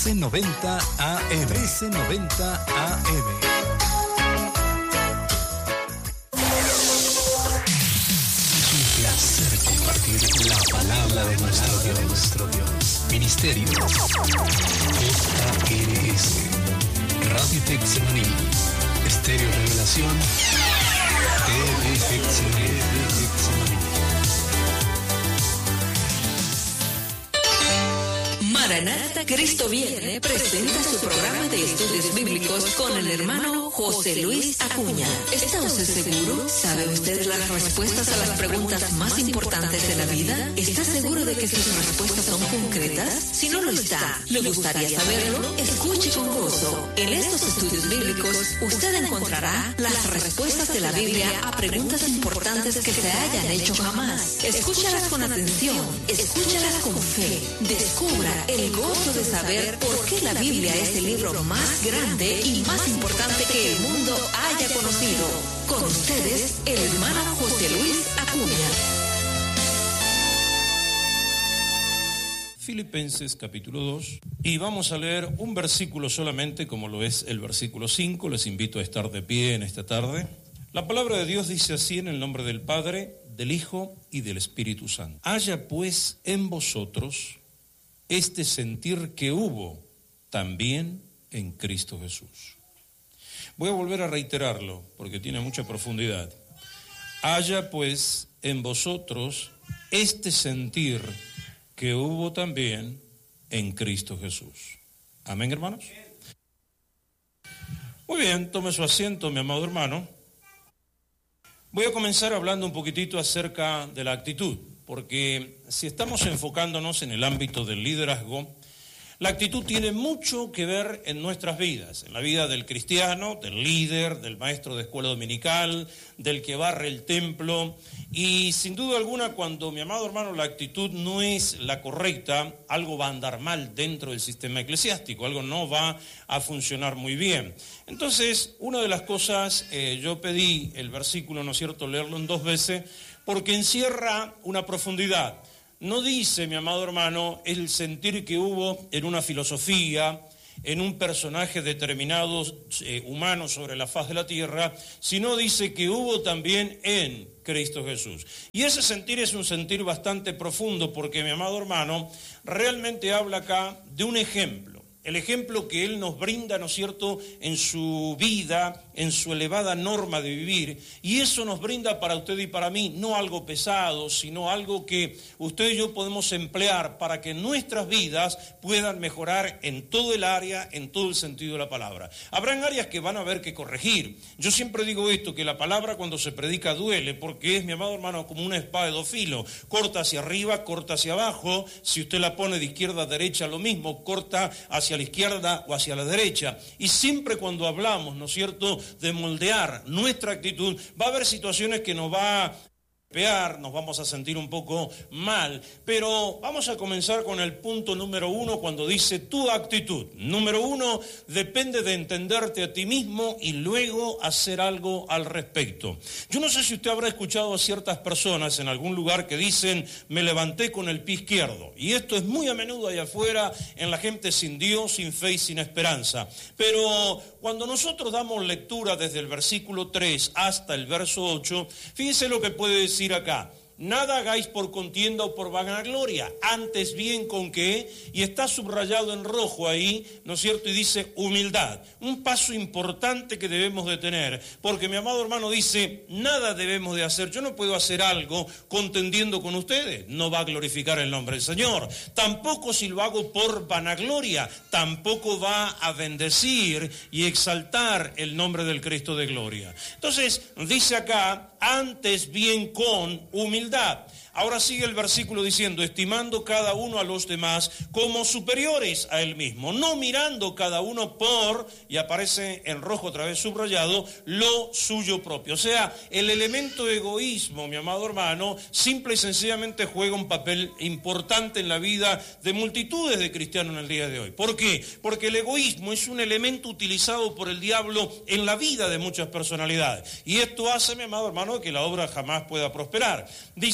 1390 AM. 1390 AM. Un placer compartir la palabra de nuestro Dios. Ministerio JLS. Radio Texemaní. Estéreo Revelación. TV Texemaní. Maranata, Cristo viene, presenta su programa de estudios bíblicos con el hermano José Luis Acuña. ¿Está usted seguro? ¿Sabe usted las respuestas a las preguntas más importantes de la vida? ¿Está seguro de que sus respuestas son concretas? Si no lo está, ¿le gustaría saberlo? Escuche con gozo. En estos estudios bíblicos, usted encontrará las respuestas de la Biblia a preguntas importantes que se hayan hecho jamás. Escúchalas con atención, escúchalas con fe, descubra el gozo de saber por qué la Biblia es el libro más grande y más importante que el mundo haya conocido. Con ustedes, el hermano José Luis Acuña. Filipenses capítulo 2, y vamos a leer un versículo solamente, como lo es el versículo 5. Les invito a estar de pie en esta tarde. La palabra de Dios dice así, en el nombre del Padre, del Hijo y del Espíritu Santo. Haya pues en vosotros este sentir que hubo también en Cristo Jesús. Voy a volver a reiterarlo porque tiene mucha profundidad. Haya pues en vosotros este sentir que hubo también en Cristo Jesús. Amén, hermanos. Muy bien, tome su asiento, mi amado hermano. Voy a comenzar hablando un poquitito acerca de la actitud. Porque si estamos enfocándonos en el ámbito del liderazgo, la actitud tiene mucho que ver en nuestras vidas, en la vida del cristiano, del líder, del maestro de escuela dominical, del que barre el templo. Y sin duda alguna, cuando, mi amado hermano, la actitud no es la correcta, algo va a andar mal dentro del sistema eclesiástico, algo no va a funcionar muy bien. Entonces, una de las cosas, yo pedí el versículo, ¿no es cierto?, leerlo en 2 veces, porque encierra una profundidad. No dice, mi amado hermano, el sentir que hubo en una filosofía, en un personaje determinado humano sobre la faz de la tierra, sino dice que hubo también en Cristo Jesús. Y ese sentir es un sentir bastante profundo, porque, mi amado hermano, realmente habla acá de un ejemplo. El ejemplo que Él nos brinda, ¿no es cierto?, en su vida, en su elevada norma de vivir. Y eso nos brinda para usted y para mí, no algo pesado, sino algo que usted y yo podemos emplear para que nuestras vidas puedan mejorar en todo el área, en todo el sentido de la palabra. Habrán áreas que van a haber que corregir. Yo siempre digo esto, que la palabra cuando se predica duele, porque es, mi amado hermano, como una espada de 2 filos. Corta hacia arriba, corta hacia abajo. Si usted la pone de izquierda a derecha, lo mismo, corta hacia la izquierda o hacia la derecha. Y siempre cuando hablamos, ¿no es cierto?, de moldear nuestra actitud, va a haber situaciones que nos va a pegar, nos vamos a sentir un poco mal, pero vamos a comenzar con el punto número 1 cuando dice tu actitud. Número 1, depende de entenderte a ti mismo y luego hacer algo al respecto. Yo no sé si usted habrá escuchado a ciertas personas en algún lugar que dicen, me levanté con el pie izquierdo, y esto es muy a menudo allá afuera en la gente sin Dios, sin fe y sin esperanza. Pero cuando nosotros damos lectura desde el versículo 3 hasta el verso 8, fíjese lo que puede decir acá. Nada hagáis por contienda o por vanagloria, antes bien con qué, y está subrayado en rojo ahí, ¿no es cierto? Y dice humildad, un paso importante que debemos de tener, porque mi amado hermano dice, nada debemos de hacer, yo no puedo hacer algo contendiendo con ustedes, no va a glorificar el nombre del Señor, tampoco si lo hago por vanagloria, tampoco va a bendecir y exaltar el nombre del Cristo de gloria. Entonces, dice acá, antes bien con humildad. Ahora sigue el versículo diciendo, estimando cada uno a los demás como superiores a él mismo, no mirando cada uno por, y aparece en rojo otra vez subrayado, lo suyo propio. O sea, el elemento egoísmo, mi amado hermano, simple y sencillamente juega un papel importante en la vida de multitudes de cristianos en el día de hoy. ¿Por qué? Porque el egoísmo es un elemento utilizado por el diablo en la vida de muchas personalidades. Y esto hace, mi amado hermano, que la obra jamás pueda prosperar. Dice, sino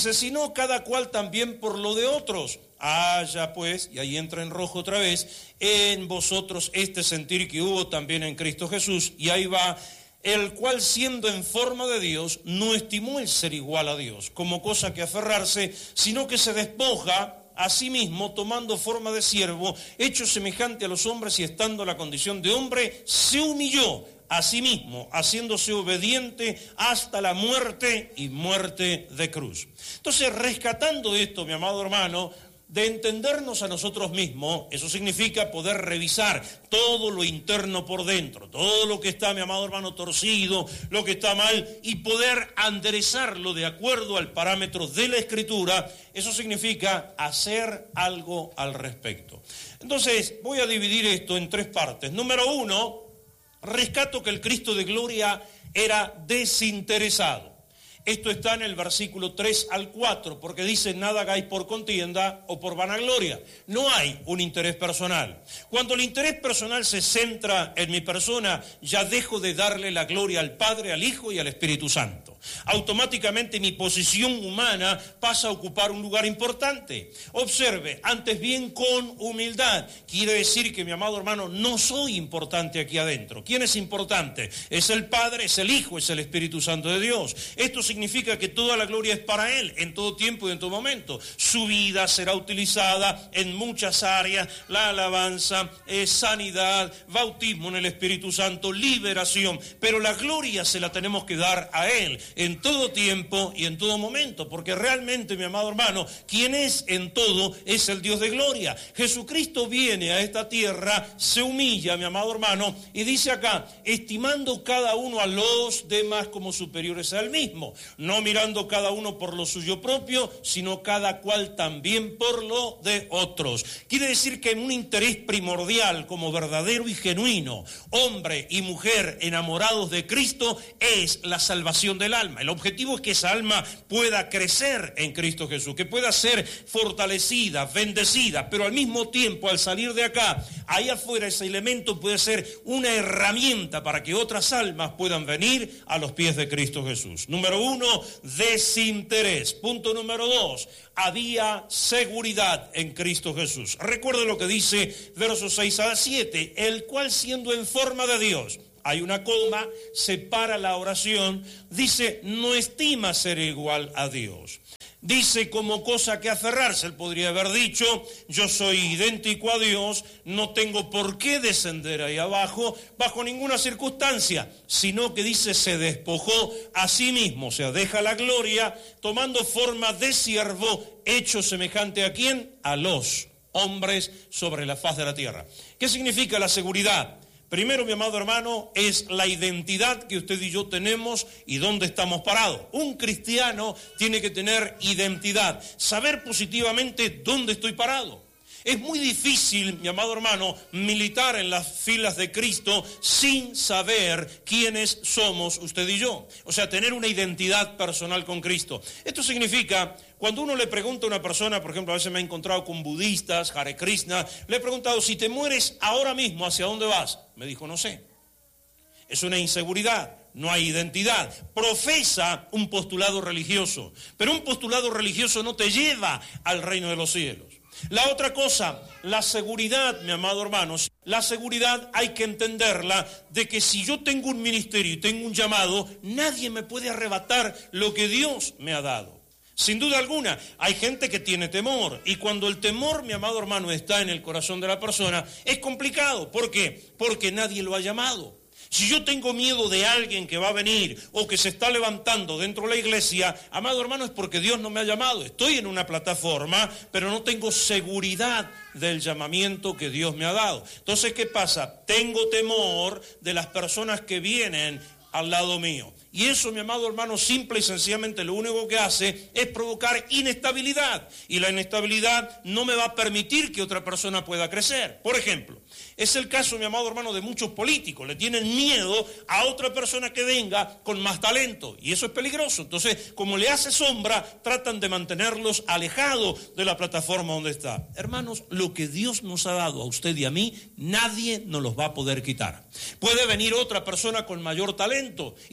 sino cada cual también por lo de otros. Haya pues, y ahí entra en rojo otra vez, en vosotros este sentir que hubo también en Cristo Jesús, y ahí va, el cual siendo en forma de Dios, no estimó el ser igual a Dios como cosa que aferrarse, sino que se despoja a sí mismo, tomando forma de siervo, hecho semejante a los hombres y estando en la condición de hombre, se humilló a sí mismo, haciéndose obediente hasta la muerte y muerte de cruz. Entonces, rescatando esto, mi amado hermano, de entendernos a nosotros mismos, eso significa poder revisar todo lo interno por dentro, todo lo que está, mi amado hermano, torcido, lo que está mal, y poder enderezarlo de acuerdo al parámetro de la Escritura. Eso significa hacer algo al respecto. Entonces, voy a dividir esto en tres partes. Número uno, rescato que el Cristo de gloria era desinteresado. Esto está en el versículo 3 al 4, porque dice, nada hagáis por contienda o por vanagloria. No hay un interés personal. Cuando el interés personal se centra en mi persona, ya dejo de darle la gloria al Padre, al Hijo y al Espíritu Santo. Automáticamente mi posición humana pasa a ocupar un lugar importante. Observe, antes bien con humildad. Quiere decir que, mi amado hermano, no soy importante aquí adentro. ¿Quién es importante? Es el Padre, es el Hijo, es el Espíritu Santo de Dios. Esto significa que toda la gloria es para Él, en todo tiempo y en todo momento. Su vida será utilizada en muchas áreas, la alabanza, sanidad, bautismo en el Espíritu Santo, liberación, pero la gloria se la tenemos que dar a Él, en todo tiempo y en todo momento, porque realmente, mi amado hermano, quien es en todo es el Dios de gloria. Jesucristo viene a esta tierra, se humilla, mi amado hermano, y dice acá, estimando cada uno a los demás como superiores a él mismo, no mirando cada uno por lo suyo propio, sino cada cual también por lo de otros. Quiere decir que en un interés primordial, como verdadero y genuino, hombre y mujer enamorados de Cristo, es la salvación del alma. El objetivo es que esa alma pueda crecer en Cristo Jesús, que pueda ser fortalecida, bendecida, pero al mismo tiempo, al salir de acá, ahí afuera ese elemento puede ser una herramienta para que otras almas puedan venir a los pies de Cristo Jesús. Número uno, desinterés. Punto número dos, había seguridad en Cristo Jesús. Recuerde lo que dice versos 6 a 7, el cual siendo en forma de Dios, hay una coma, separa la oración, dice, no estima ser igual a Dios. Dice como cosa que aferrarse, él podría haber dicho, yo soy idéntico a Dios, no tengo por qué descender ahí abajo, bajo ninguna circunstancia, sino que dice, se despojó a sí mismo, o sea, deja la gloria, tomando forma de siervo, hecho semejante a ¿quién? A los hombres sobre la faz de la tierra. ¿Qué significa la seguridad? Primero, mi amado hermano, es la identidad que usted y yo tenemos y dónde estamos parados. Un cristiano tiene que tener identidad, saber positivamente dónde estoy parado. Es muy difícil, mi amado hermano, militar en las filas de Cristo sin saber quiénes somos usted y yo. O sea, tener una identidad personal con Cristo. Esto significa, cuando uno le pregunta a una persona, por ejemplo, a veces me he encontrado con budistas, Hare Krishna, le he preguntado, si te mueres ahora mismo, ¿hacia dónde vas? Me dijo, no sé. Es una inseguridad. No hay identidad. Profesa un postulado religioso, pero un postulado religioso no te lleva al reino de los cielos. La otra cosa, la seguridad, mi amado hermano, la seguridad hay que entenderla de que si yo tengo un ministerio y tengo un llamado, nadie me puede arrebatar lo que Dios me ha dado. Sin duda alguna, hay gente que tiene temor, y cuando el temor, mi amado hermano, está en el corazón de la persona, es complicado. ¿Por qué? Porque nadie lo ha llamado. Si yo tengo miedo de alguien que va a venir o que se está levantando dentro de la iglesia, amado hermano, es porque Dios no me ha llamado. Estoy en una plataforma, pero no tengo seguridad del llamamiento que Dios me ha dado. Entonces, ¿qué pasa? Tengo temor de las personas que vienen al lado mío. Y eso, mi amado hermano, simple y sencillamente lo único que hace es provocar inestabilidad. Y la inestabilidad no me va a permitir que otra persona pueda crecer. Por ejemplo, es el caso, mi amado hermano, de muchos políticos. Le tienen miedo a otra persona que venga con más talento. Y eso es peligroso. Entonces, como le hace sombra, tratan de mantenerlos alejados de la plataforma donde está. Hermanos, lo que Dios nos ha dado a usted y a mí, nadie nos los va a poder quitar. Puede venir otra persona con mayor talento. ¿Y sabe qué?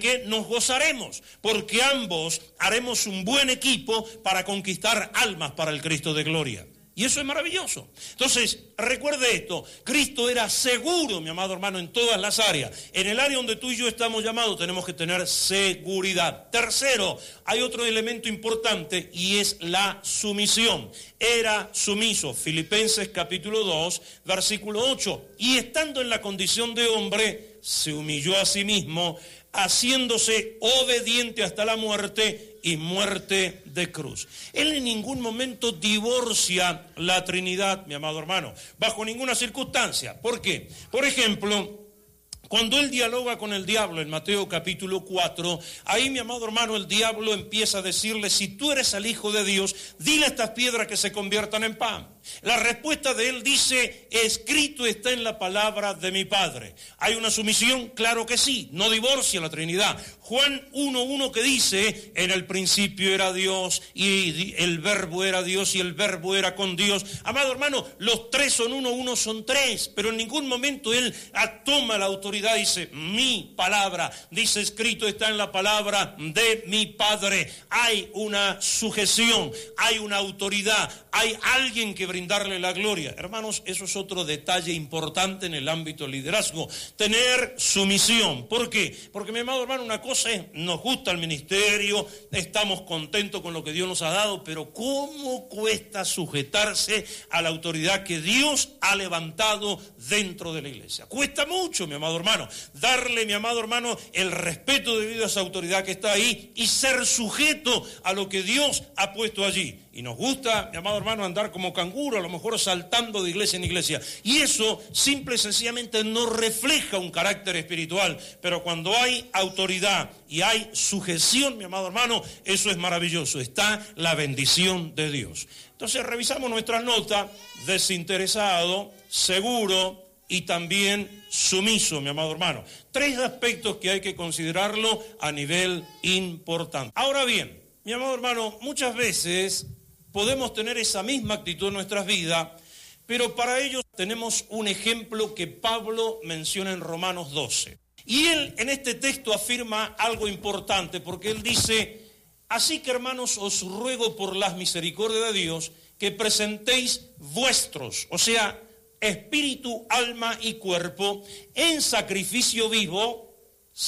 que nos gozaremos, porque ambos haremos un buen equipo para conquistar almas para el Cristo de gloria. Y eso es maravilloso. Entonces, recuerde esto, Cristo era seguro, mi amado hermano, en todas las áreas. En el área donde tú y yo estamos llamados tenemos que tener seguridad. Tercero, hay otro elemento importante y es la sumisión. Era sumiso, Filipenses capítulo 2, versículo 8. Y estando en la condición de hombre, se humilló a sí mismo, haciéndose obediente hasta la muerte y muerte de cruz. Él en ningún momento divorcia la Trinidad, mi amado hermano, bajo ninguna circunstancia. ¿Por qué? Por ejemplo, cuando él dialoga con el diablo en Mateo capítulo 4, ahí, mi amado hermano, el diablo empieza a decirle: si tú eres el Hijo de Dios, dile a estas piedras que se conviertan en pan. La respuesta de él dice: escrito está en la palabra de mi Padre. ¿Hay una sumisión? Claro que sí, no divorcia la Trinidad. Juan 1:1 que dice: en el principio era Dios y el verbo era Dios y el verbo era con Dios. Amado hermano, los tres son uno son tres, pero en ningún momento él toma la autoridad y dice: mi palabra, dice escrito está en la palabra de mi Padre. Hay una sujeción, hay una autoridad, hay alguien que brindarle la gloria. Hermanos, eso es otro detalle importante en el ámbito del liderazgo, tener sumisión. ¿Por qué? Porque, mi amado hermano, una cosa es, nos gusta el ministerio, estamos contentos con lo que Dios nos ha dado, pero ¿cómo cuesta sujetarse a la autoridad que Dios ha levantado dentro de la iglesia? Cuesta mucho, mi amado hermano, darle, mi amado hermano, el respeto debido a esa autoridad que está ahí y ser sujeto a lo que Dios ha puesto allí. Y nos gusta, mi amado hermano, andar como canguro, a lo mejor saltando de iglesia en iglesia. Y eso simple y sencillamente no refleja un carácter espiritual. Pero cuando hay autoridad y hay sujeción, mi amado hermano, eso es maravilloso. Está la bendición de Dios. Entonces revisamos nuestras notas: desinteresado, seguro y también sumiso, mi amado hermano. Tres aspectos que hay que considerarlo a nivel importante. Ahora bien, mi amado hermano, muchas veces podemos tener esa misma actitud en nuestras vidas, pero para ello tenemos un ejemplo que Pablo menciona en Romanos 12. Y él en este texto afirma algo importante, porque él dice: así que, hermanos, os ruego por las misericordias de Dios que presentéis vuestros, o sea, espíritu, alma y cuerpo, en sacrificio vivo,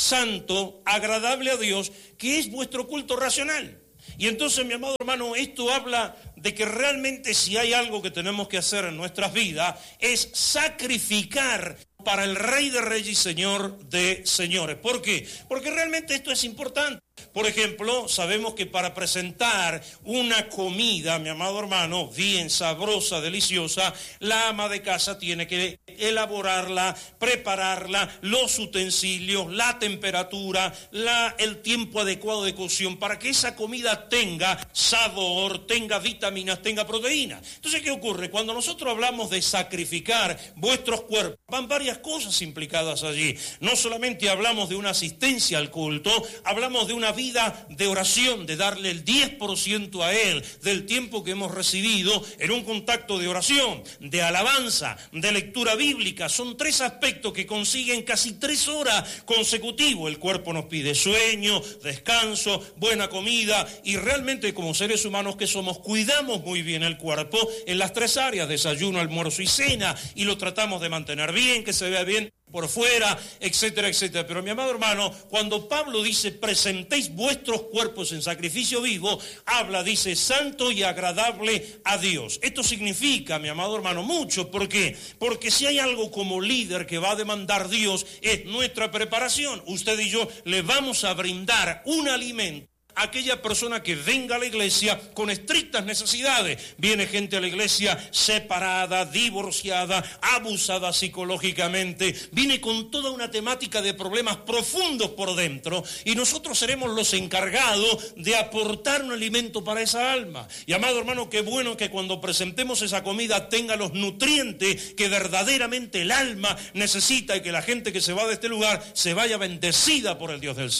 santo, agradable a Dios, que es vuestro culto racional. Y entonces, mi amado hermano, esto habla de que realmente si hay algo que tenemos que hacer en nuestras vidas es sacrificar para el Rey de Reyes y Señor de Señores. ¿Por qué? Porque realmente esto es importante. Por ejemplo, sabemos que para presentar una comida, mi amado hermano, bien sabrosa, deliciosa, la ama de casa tiene que elaborarla, prepararla, los utensilios, la temperatura, el tiempo adecuado de cocción, para que esa comida tenga sabor, tenga vitaminas, tenga proteínas. Entonces, ¿qué ocurre? Cuando nosotros hablamos de sacrificar vuestros cuerpos, van varias cosas implicadas allí. No solamente hablamos de una asistencia al culto, hablamos de una vida de oración, de darle el 10% a Él del tiempo que hemos recibido en un contacto de oración, de alabanza, de lectura bíblica. Son tres aspectos que consiguen casi 3 horas consecutivas. El cuerpo nos pide sueño, descanso, buena comida, y realmente como seres humanos que somos, cuidamos muy bien el cuerpo en las 3 áreas: desayuno, almuerzo y cena, y lo tratamos de mantener bien, que se vea bien por fuera, etcétera, etcétera. Pero, mi amado hermano, cuando Pablo dice presentéis vuestros cuerpos en sacrificio vivo, dice santo y agradable a Dios. Esto significa, mi amado hermano, mucho. ¿Por qué? Porque si hay algo como líder que va a demandar Dios, es nuestra preparación. Usted y yo le vamos a brindar un alimento a aquella persona que venga a la iglesia con estrictas necesidades. Viene gente a la iglesia separada, divorciada, abusada psicológicamente, viene con toda una temática de problemas profundos por dentro, y nosotros seremos los encargados de aportar un alimento para esa alma. Y, amado hermano, qué bueno que cuando presentemos esa comida tenga los nutrientes que verdaderamente el alma necesita, y que la gente que se va de este lugar se vaya bendecida por el Dios del cielo.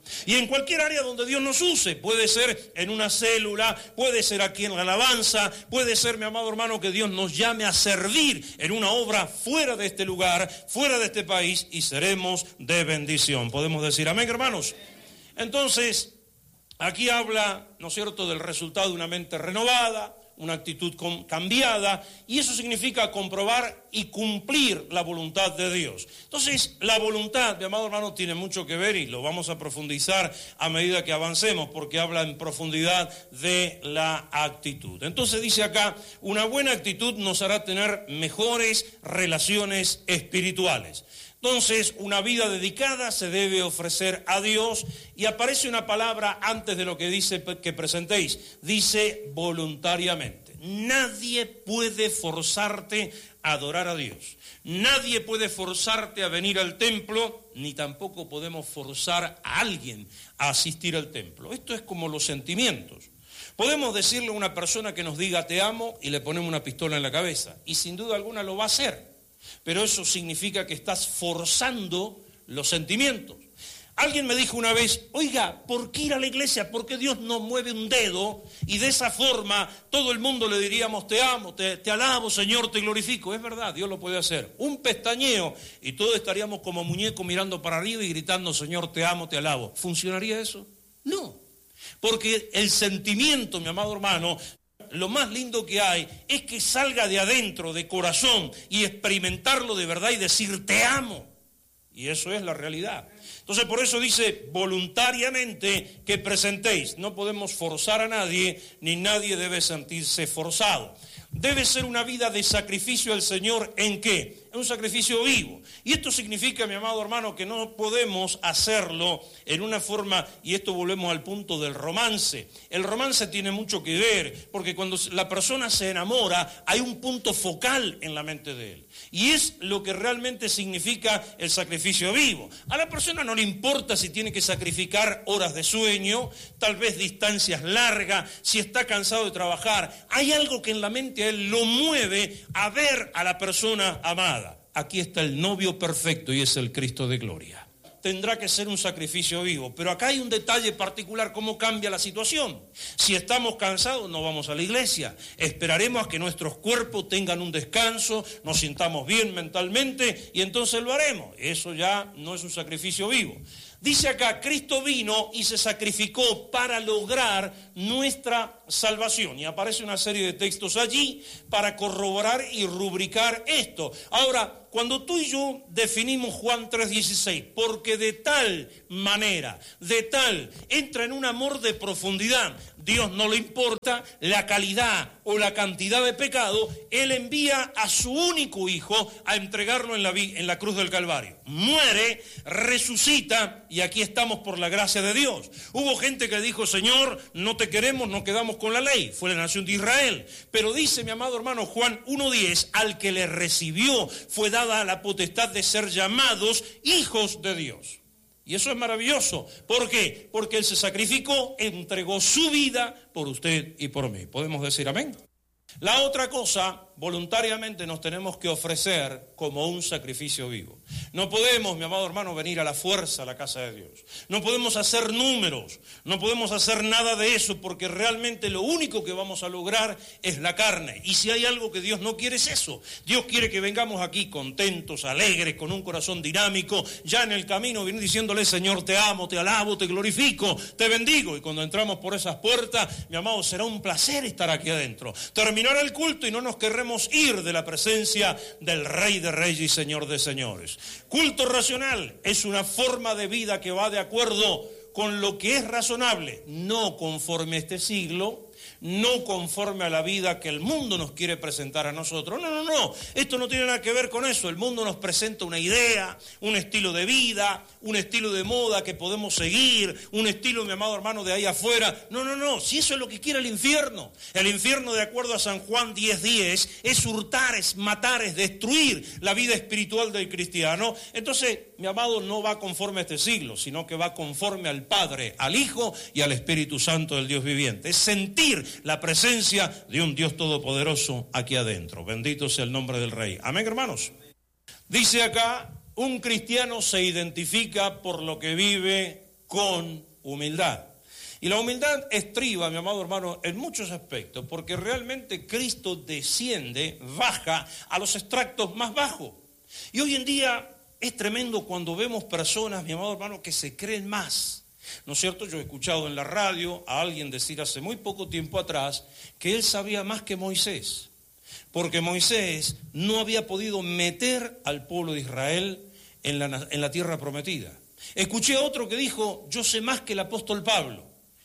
Y en cualquier área donde Dios nos use, puede ser en una célula, puede ser aquí en la alabanza, puede ser, mi amado hermano, que Dios nos llame a servir en una obra fuera de este lugar, fuera de este país, y seremos de bendición. ¿Podemos decir amén, hermanos? Entonces, aquí habla, ¿no es cierto?, del resultado de una mente renovada, una actitud cambiada, y eso significa comprobar y cumplir la voluntad de Dios. Entonces, la voluntad, mi amado hermano, tiene mucho que ver, y lo vamos a profundizar a medida que avancemos, porque habla en profundidad de la actitud. Entonces dice acá, una buena actitud nos hará tener mejores relaciones espirituales. Entonces, una vida dedicada se debe ofrecer a Dios, y aparece una palabra antes de lo que dice que presentéis, dice voluntariamente. Nadie puede forzarte a adorar a Dios, nadie puede forzarte a venir al templo, ni tampoco podemos forzar a alguien a asistir al templo. Esto es como los sentimientos. Podemos decirle a una persona que nos diga te amo y le ponemos una pistola en la cabeza, y sin duda alguna lo va a hacer. Pero eso significa que estás forzando los sentimientos. Alguien me dijo una vez, oiga, ¿por qué ir a la iglesia? ¿Por qué Dios no mueve un dedo? Y de esa forma todo el mundo le diríamos, te amo, te alabo, Señor, te glorifico. Es verdad, Dios lo puede hacer. Un pestañeo y todos estaríamos como muñecos mirando para arriba y gritando, Señor, te amo, te alabo. ¿Funcionaría eso? No. Porque el sentimiento, mi amado hermano, lo más lindo que hay es que salga de adentro, de corazón, y experimentarlo de verdad y decir te amo. Y eso es la realidad. Entonces por eso dice voluntariamente que presentéis. No podemos forzar a nadie, ni nadie debe sentirse forzado. Debe ser una vida de sacrificio al Señor. ¿En qué? Es un sacrificio vivo. Y esto significa, mi amado hermano, que no podemos hacerlo en una forma, y esto volvemos al punto del romance. El romance tiene mucho que ver, porque cuando la persona se enamora, hay un punto focal en la mente de él. Y es lo que realmente significa el sacrificio vivo. A la persona no le importa si tiene que sacrificar horas de sueño, tal vez distancias largas, si está cansado de trabajar. Hay algo que en la mente a él lo mueve a ver a la persona amada. Aquí está el novio perfecto y es el Cristo de gloria. Tendrá que ser un sacrificio vivo, pero acá hay un detalle particular, cómo cambia la situación. Si estamos cansados, no vamos a la iglesia, esperaremos a que nuestros cuerpos tengan un descanso, nos sintamos bien mentalmente y entonces lo haremos. Eso ya no es un sacrificio vivo. Dice acá, Cristo vino y se sacrificó para lograr nuestra salvación. Y aparece una serie de textos allí para corroborar y rubricar esto. Ahora, cuando tú y yo definimos Juan 3:16, porque de tal manera, entra en un amor de profundidad. Dios no le importa la calidad o la cantidad de pecado, Él envía a su único Hijo a entregarlo en la cruz del Calvario. Muere, resucita, y aquí estamos por la gracia de Dios. Hubo gente que dijo, Señor, no te queremos, nos quedamos con la ley. Fue la nación de Israel. Pero dice mi amado hermano Juan 1:10, al que le recibió fue dada la potestad de ser llamados hijos de Dios. Y eso es maravilloso. ¿Por qué? Porque Él se sacrificó, entregó su vida por usted y por mí. ¿Podemos decir amén? La otra cosa, voluntariamente nos tenemos que ofrecer como un sacrificio vivo. No podemos, mi amado hermano, venir a la fuerza a la casa de Dios. No podemos hacer números, no podemos hacer nada de eso, porque realmente lo único que vamos a lograr es la carne. Y si hay algo que Dios no quiere es eso. Dios quiere que vengamos aquí contentos, alegres, con un corazón dinámico, ya en el camino venir diciéndole, Señor, te amo, te alabo, te glorifico, te bendigo. Y cuando entramos por esas puertas, mi amado, será un placer estar aquí adentro. Terminará el culto y no nos querremos ir de la presencia del Rey de Reyes y Señor de Señores. Culto racional es una forma de vida que va de acuerdo con lo que es razonable, no conforme a este siglo, no conforme a la vida que el mundo nos quiere presentar a nosotros. No, esto no tiene nada que ver con eso. El mundo nos presenta una idea, un estilo de vida, un estilo de moda que podemos seguir, un estilo, mi amado hermano, de ahí afuera. No, si eso es lo que quiere el infierno. El infierno, de acuerdo a San Juan 10:10, es hurtar, es matar, es destruir la vida espiritual del cristiano. Entonces, mi amado, no va conforme a este siglo, sino que va conforme al Padre, al Hijo y al Espíritu Santo del Dios viviente. Es sentir la presencia de un Dios todopoderoso aquí adentro. Bendito sea el nombre del Rey. Amén, hermanos. Dice acá, un cristiano se identifica por lo que vive con humildad. Y la humildad estriba, mi amado hermano, en muchos aspectos, porque realmente Cristo desciende, baja a los extractos más bajos. Y hoy en día es tremendo cuando vemos personas, mi amado hermano, que se creen más. ¿No es cierto? Yo he escuchado en la radio a alguien decir hace muy poco tiempo atrás que él sabía más que Moisés, porque Moisés no había podido meter al pueblo de Israel en la tierra prometida. Escuché a otro que dijo, yo sé más que el apóstol Pablo.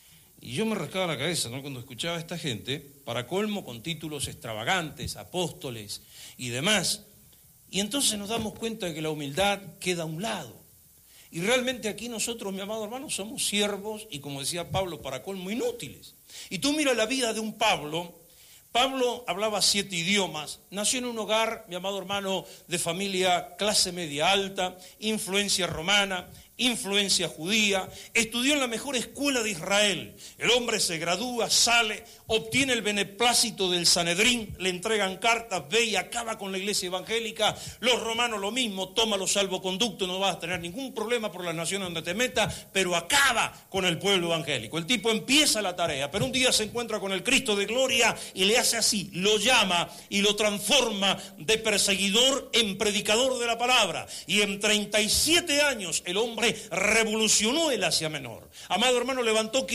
Y yo me rascaba la cabeza, ¿no?, cuando escuchaba a esta gente, para colmo con títulos extravagantes, apóstoles y demás. Y entonces nos damos cuenta de que la humildad queda a un lado. Y realmente aquí nosotros, mi amado hermano, somos siervos y, como decía Pablo, para colmo inútiles. Y tú mira la vida de un Pablo. Pablo hablaba 7 idiomas, nació en un hogar, mi amado hermano, de familia clase media alta, influencia romana, influencia judía, estudió en la mejor escuela de Israel. El hombre se gradúa, sale, obtiene el beneplácito del Sanedrín, le entregan cartas, ve y acaba con la iglesia evangélica. Los romanos lo mismo, toma los salvoconductos, no vas a tener ningún problema por la nación donde te metas, pero acaba con el pueblo evangélico. El tipo empieza la tarea, pero un día se encuentra con el Cristo de gloria y le hace así, lo llama y lo transforma de perseguidor en predicador de la palabra. Y en 37 años el hombre revolucionó el Asia Menor. Amado hermano, levantó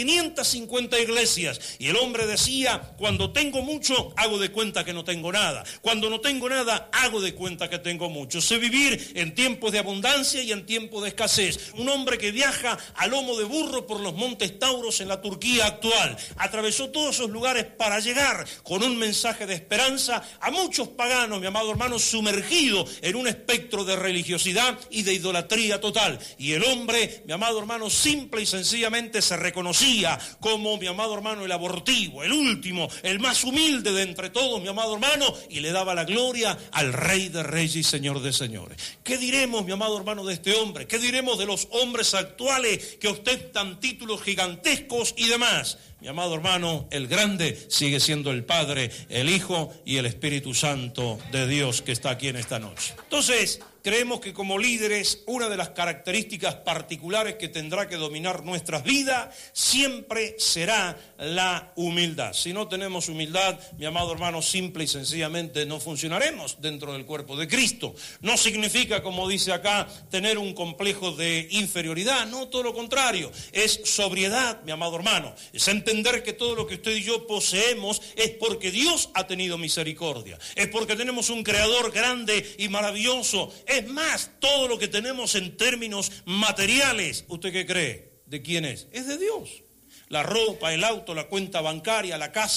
550 iglesias y el hombre decía, cuando tengo mucho, hago de cuenta que no tengo nada. Cuando no tengo nada, hago de cuenta que tengo mucho. Sé vivir en tiempos de abundancia y en tiempos de escasez. Un hombre que viaja a lomo de burro por los montes Tauros en la Turquía actual. Atravesó todos esos lugares para llegar con un mensaje de esperanza a muchos paganos, mi amado hermano, sumergidos en un espectro de religiosidad y de idolatría total. Y el hombre, mi amado hermano, simple y sencillamente se reconocía como, mi amado hermano, el abortivo, el último, el más humilde de entre todos, mi amado hermano, y le daba la gloria al Rey de Reyes y Señor de Señores. ¿Qué diremos, mi amado hermano, de este hombre? ¿Qué diremos de los hombres actuales que ostentan títulos gigantescos y demás? Mi amado hermano, el grande sigue siendo el Padre, el Hijo y el Espíritu Santo de Dios que está aquí en esta noche. Entonces, creemos que como líderes, una de las características particulares que tendrá que dominar nuestras vidas siempre será la humildad. Si no tenemos humildad, mi amado hermano, simple y sencillamente no funcionaremos dentro del cuerpo de Cristo. No significa, como dice acá, tener un complejo de inferioridad, no, todo lo contrario. Es sobriedad, mi amado hermano. Es entender que todo lo que usted y yo poseemos es porque Dios ha tenido misericordia. Es porque tenemos un Creador grande y maravilloso. Es más, todo lo que tenemos en términos materiales, ¿usted qué cree? ¿De quién es? Es de Dios. La ropa, el auto, la cuenta bancaria, la casa,